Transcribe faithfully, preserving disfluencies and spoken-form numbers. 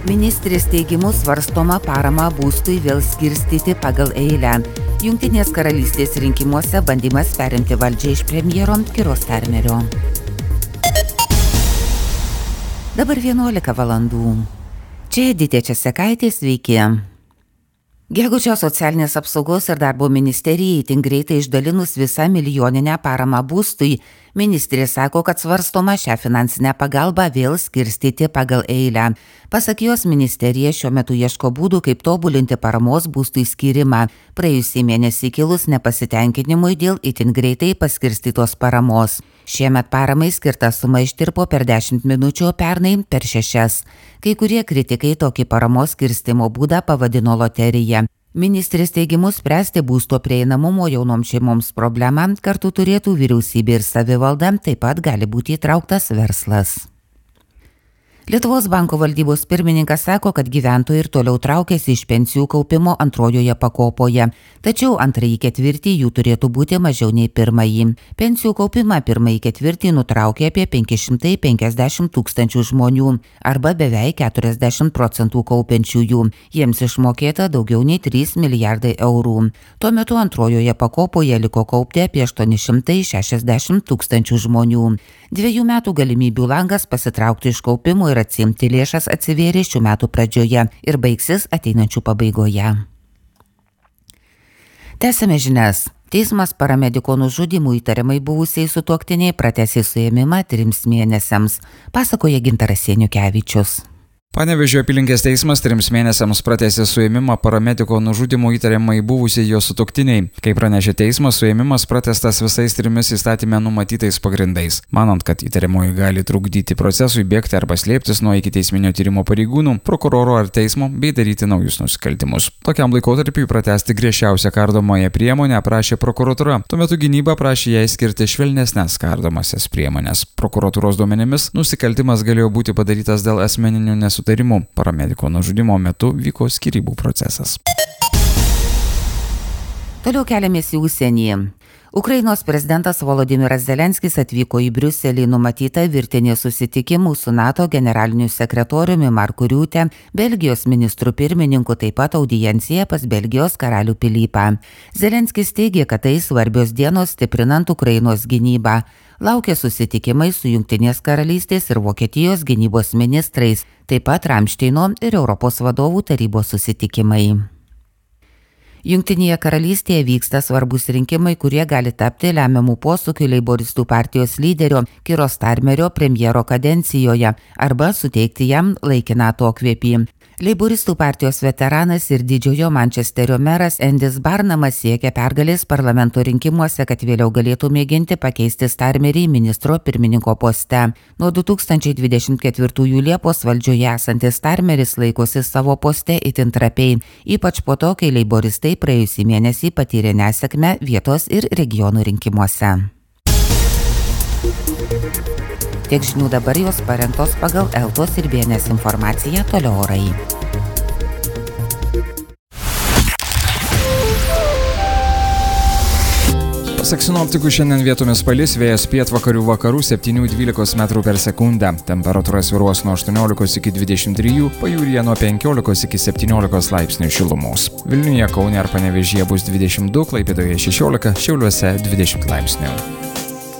Ministrės teigimu svarstoma parama būstui vėl skirstyti pagal eilę. Jungtinės karalystės rinkimuose bandymas perimti valdžią iš premjero Kiro Starmerio. Dabar vienuolika valandų. Čia Editė Česekaitė, sveiki. Gegužę socialinės apsaugos ir darbo ministerijai itin greitai išdalinus visą milijoninę paramą būstui, ministrė sako, kad svarstoma šią finansinę pagalbą vėl skirstyti pagal eilę. Pasak jos, ministerija šiuo metu ieško būdų, kaip tobulinti paramos būstui skyrimą, praėjusį mėnesį kilus nepasitenkinimui dėl itin greitai paskirstytos paramos. Šiemet paramai skirta suma ištirpo per dešimt minučių, pernai per šešias. Kai kurie kritikai tokį paramos skirstimo būdą pavadino loterija. Ministrės teigimu spręsti būsto prieinamumo jaunoms šeimoms problemą kartu turėtų vyriausybė ir savivalda, taip pat gali būti įtrauktas verslas. Lietuvos banko valdybos pirmininkas sako, kad gyventojai ir toliau traukiasi iš pensijų kaupimo antrojoje pakopoje, tačiau antrąjį ketvirtį jų turėtų būti mažiau nei pirmąjį. Pensijų kaupimą pirmąjį ketvirtį nutraukė apie penki šimtai penkiasdešimt tūkstančių žmonių, arba beveik keturiasdešimt procentų kaupiančiųjų. Jiems išmokėta daugiau nei trys milijardai eurų. Tuo metu antrojoje pakopoje liko kaupti apie aštuoni šimtai šešiasdešimt tūkstančių žmonių. Dviejų metų galimybių langas pasitraukti iš kaupimo ir atsiimti lėšas atsivėrė šių metų pradžioje ir baigsis ateinančių pabaigoje. Tęsiame žinias. Teismas paramediko nužudymų įtariamai buvusiai sutuoktiniai pratęsė suėmimą trims mėnesiams, pasakoja Gintaras Seniukevičius. Panevėžio apylinkės teismas trims mėnesiams pratęsė suėmimą paramediko nužudymų įtariamai buvusiai jo sutuoktiniai. Kaip pranešė teismas, suėmimas pratęstas visais trimis įstatyme numatytais pagrindais. Manant, kad įtariamoji gali trukdyti procesui, bėgti arba slėptis nuo ikiteisminio tyrimo pareigūnų, prokuroro ar teismo bei daryti naujus nusikaltimus. Tokiam laikotarpiui pratęsti griežčiausią kardomąją priemonę prašė prokuratūra. Tuo metu gynyba prašė jai skirti švelnesnes kardomąsias priemonės. Prokuratūros duomenimis nusikaltimas galėjo būti padarytas dėl asmeninių nesutarimų. Paramediko nužudimo metu vyko skyrybų procesas. Toliau keliamės į užsienį. Ukrainos prezidentas Volodymyras Zelenskis atvyko į Briuselį numatytą virtinė susitikimų su NATO generaliniu sekretoriumi Marku Riute, Belgijos ministru pirmininku, taip pat audiencija pas Belgijos karalių Pilypą. Zelenskis teigė, kad tai svarbios dienos stiprinant Ukrainos gynybą. Laukia susitikimai su Jungtinės karalystės ir Vokietijos gynybos ministrais, taip pat Ramšteino ir Europos vadovų tarybos susitikimai. Jungtinėje karalystėje vyksta svarbus rinkimai, kurie gali tapti lemiamų posūkių Leiboristų partijos lyderio Kiro Starmerio premjero kadencijoje arba suteikti jam laikiną atokvėpį. Leiboristų partijos veteranas ir didžiojo Mančesterio meras Endis Barnamas siekia pergalės parlamento rinkimuose, kad vėliau galėtų mėginti pakeisti Starmerį ministro pirmininko poste. Nuo du tūkstančiai dvidešimt ketvirtųjų Liepos valdžioje esantis Starmeris laikosi savo poste itin trapiai, ypač po to, kai leiboristai praėjusį mėnesį patyrė nesėkmę vietos ir regionų rinkimuose. Tiek žinių dabar, jos parengtos pagal Eltos ir B N S informaciją, toliau orai. Pasak sinoptikų, šiandien vietomis palis, vėjas pietvakarių vakarų septyni dvylika metrų per sekundę. Temperatūra svyruos nuo aštuoniolikos iki dvidešimt trijų, pajūryje nuo penkiolikos iki septyniolikos laipsnių šilumos. Vilniuje, Kaune ar Panevėžyje bus dvidešimt du, Klaipėdoje šešiolika, Šiauliuose dvidešimt laipsnių.